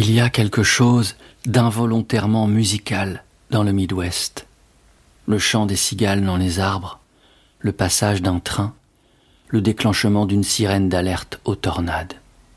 Il y a quelque chose d'involontairement musical dans le Midwest. Le chant des cigales dans les arbres, le passage d'un train, le déclenchement d'une sirène d'alerte aux tornades.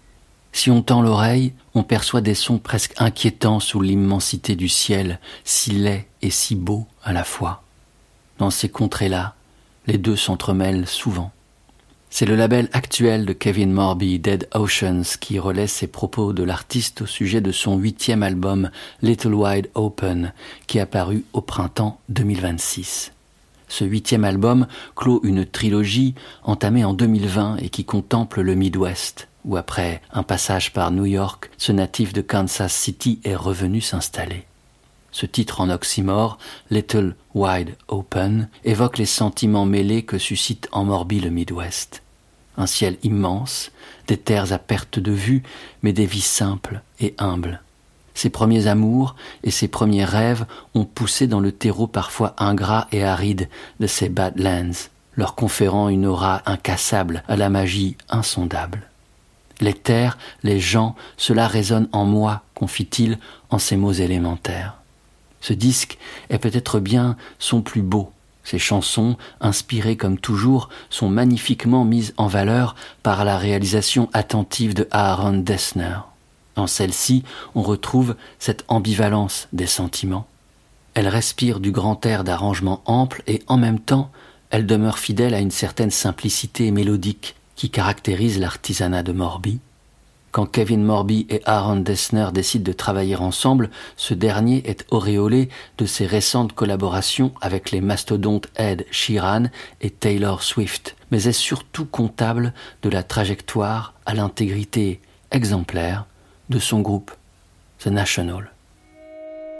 Si on tend l'oreille, on perçoit des sons presque inquiétants sous l'immensité du ciel, si laid et si beau à la fois. Dans ces contrées-là, les deux s'entremêlent souvent. C'est le label actuel de Kevin Morby, Dead Oceans, qui relaie ses propos de l'artiste au sujet de son 8e album Little Wide Open, qui est paru au printemps 2026. Ce 8e album clôt une trilogie entamée en 2020 et qui contemple le Midwest, où après un passage par New York, ce natif de Kansas City est revenu s'installer. Ce titre en oxymore, Little Wide Open, évoque les sentiments mêlés que suscite en Morby le Midwest. Un ciel immense, des terres à perte de vue, mais des vies simples et humbles. Ses premiers amours et ses premiers rêves ont poussé dans le terreau parfois ingrat et aride de ces Badlands, leur conférant une aura incassable à la magie insondable. Les terres, les gens, cela résonne en moi, confie-t-il en ces mots élémentaires. Ce disque est peut-être bien son plus beau. Ses chansons, inspirées comme toujours, sont magnifiquement mises en valeur par la réalisation attentive de Aaron Dessner. Dans celle-ci, on retrouve cette ambivalence des sentiments. Elle respire du grand air d'arrangement ample et en même temps, elle demeure fidèle à une certaine simplicité mélodique qui caractérise l'artisanat de Morby. Quand Kevin Morby et Aaron Dessner décident de travailler ensemble, ce dernier est auréolé de ses récentes collaborations avec les mastodontes Ed Sheeran et Taylor Swift, mais est surtout comptable de la trajectoire à l'intégrité exemplaire de son groupe, The National.